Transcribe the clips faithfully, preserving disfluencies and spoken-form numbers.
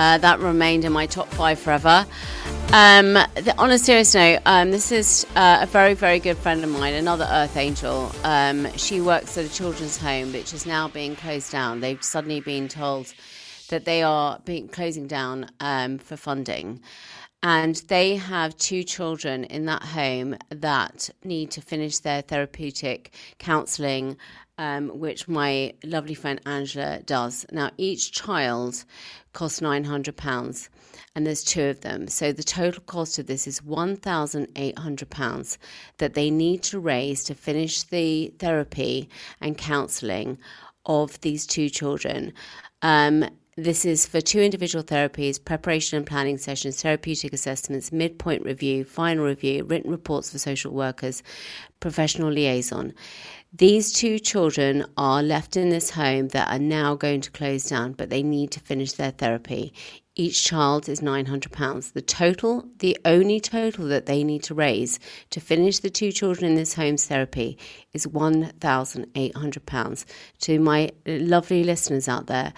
Uh, that remained in my top five forever. Um, the, on a serious note, um, this is uh, a very, very good friend of mine, another Earth Angel. Um, she works at a children's home, which is now being closed down. They've suddenly been told that they are being closing down um, for funding. And they have two children in that home that need to finish their therapeutic counselling, um, which my lovely friend Angela does. Now, each child costs nine hundred pounds, and there's two of them. So the total cost of this is one thousand eight hundred pounds that they need to raise to finish the therapy and counselling of these two children. Um, This is for two individual therapies, preparation and planning sessions, therapeutic assessments, midpoint review, final review, written reports for social workers, professional liaison. These two children are left in this home that are now going to close down, but they need to finish their therapy. Each child is nine hundred pounds. The total, the only total that they need to raise to finish the two children in this home's therapy is one thousand eight hundred pounds. To my lovely listeners out there,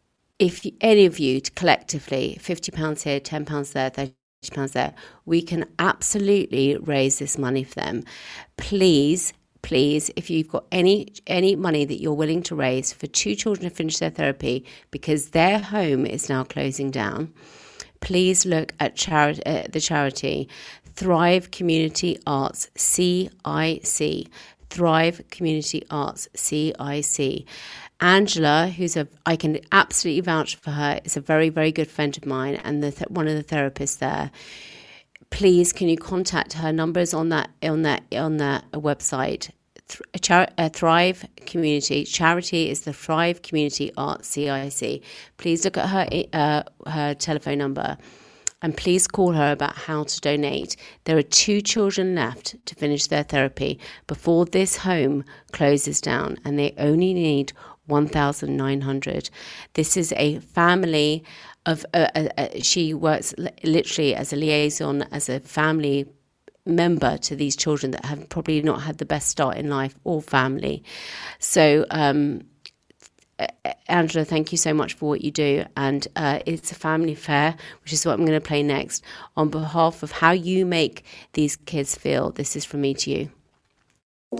if any of you collectively, fifty pounds here, ten pounds there, thirty pounds there, we can absolutely raise this money for them. Please, please, if you've got any any money that you're willing to raise for two children to finish their therapy because their home is now closing down, please look at chari- uh, the charity Thrive Community Arts, C I C. Thrive Community Arts, C I C. Angela, who's a, I can absolutely vouch for her, is a very, very good friend of mine and the th- one of the therapists there. Please, can you contact her? Numbers on that on that on that website. Th- Char- uh, Thrive Community Charity is the Thrive Community Arts, C I C. Please look at her uh, her telephone number. And please call her about how to donate. There are two children left to finish their therapy before this home closes down, and they only need one thousand nine hundred dollars. This is a family of, uh, uh, uh, she works li- literally as a liaison, as a family member to these children that have probably not had the best start in life or family. So, um, Angela, thank you so much for what you do. And uh, it's a family fair, which is what I'm going to play next. On behalf of how you make these kids feel, this is from me to you.